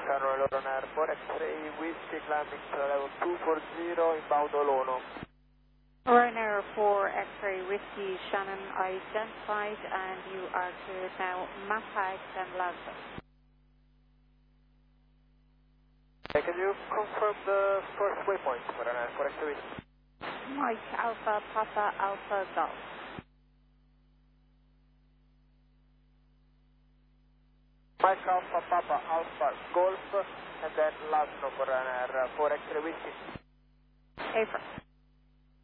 Carlo Ryanair 4 X-ray Whiskey climbing to level 240 inbound Olono. Ryanair 4 X-ray Whiskey Shannon identified, and you are cleared now Mapag and Lazlo. Can you confirm the first waypoint for Ryanair 4 X-ray Whiskey? Mike Alpha Papa Alpha Golf. Mike Alpha Papa Alpha Golf, and then Lazlo for Ryanair 4 X-ray Whiskey. April.